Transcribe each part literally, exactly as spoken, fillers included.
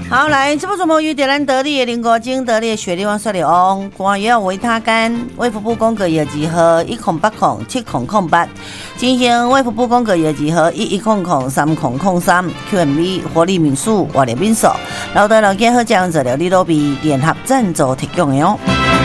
好，来，这不怎么与点燃得力的林国精得力的雪莉王说的哦，光也要维他干，卫福部公告药剂号一空八空七空空八，进行卫福部公告药剂号一一空空三空空三 Q M B 活力民宿活力民宿，老台老结合这样治疗利多比联合赞助提供的哦。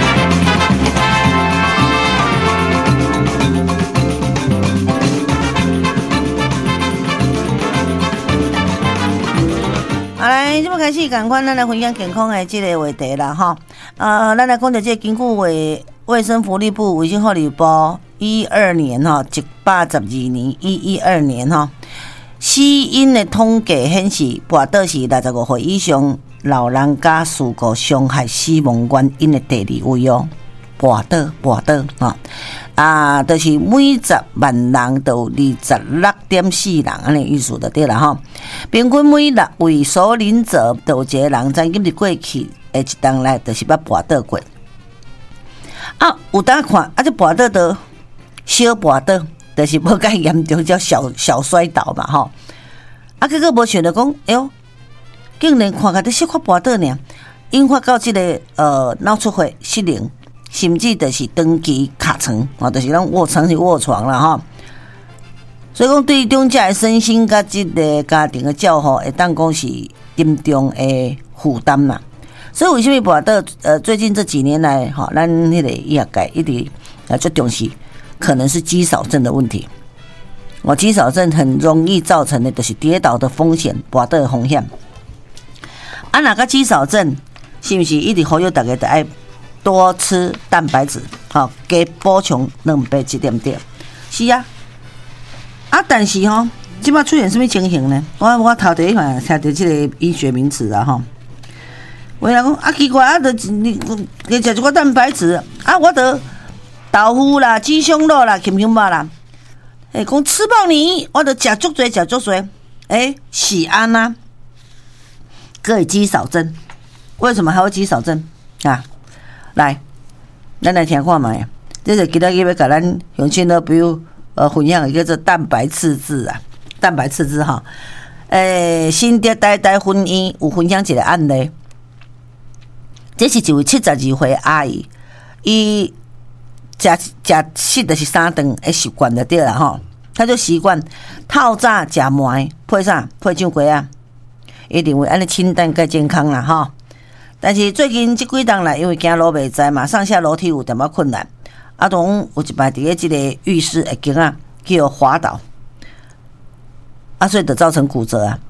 好来，这么开始，赶快咱来分享健康的这个话题啦，哈。呃，咱来讲到这根据卫卫生福利部卫生福利部一二年哈，一百十二年一一二年哈，死因的统计显示，跋倒是六十五岁以上老人家事故伤害死亡原因的第二位哦。跋倒跋倒哈啊，就是每十万人都有二十六点四人，安尼意思就对了哈。平均每六位所领者都有一个人曾经伫过去的一当内，就是捌跋倒过。啊，有当看啊，这跋倒的小跋倒，就是无介严重，叫小小摔倒嘛吼。啊，结果无想到讲，哎呦，竟然看起来小可跋倒呢，引发到这个呃脑出血、失灵。甚至就是长期卡床，啊，就是咱卧床是卧床啦哈。所以讲，对长者的身心甲这个家庭的照顾，会当讲是严重的负担啦。所以为什么跋倒？呃，最近这几年来，哈，咱迄个医学界一直啊最重视，可能是肌少症的问题。我肌少症很容易造成的，就是跌倒的风险、跋倒的风险。啊，哪个肌少症？是不是一直呼吁大家得爱？多吃蛋白质，好，加补充蛋白质点点。是啊，啊，但是吼、哦，即摆出现什么情形呢？我我头第一看听到这个医学名词啊，吼。我讲啊，奇怪啊，得你你食一个蛋白质啊，我得豆腐啦、鸡胸肉啦、咸香肉啦。诶、欸，讲吃饱你，我得食足多食足多。诶、欸，是安啊，各有肌少症，为什么还会肌少症啊？来，咱来听看卖，这是今仔日要甲咱乡亲的，比如呃分享的叫做蛋白赤字啊，蛋白赤字哈。诶，新竹台大分院有分享一个案例，这是一位七十二岁阿姨，伊食食食的是三顿的习惯就对了哈，她就习惯透早食糜配啥配酱粿啊，伊认为安尼清淡更健康啦哈。但是最近这几档来，因为走路袂知嘛，上下楼梯有点仔困难，啊，拢有一摆伫咧这个浴室会惊啊，叫滑倒，啊，所以就造成骨折啊。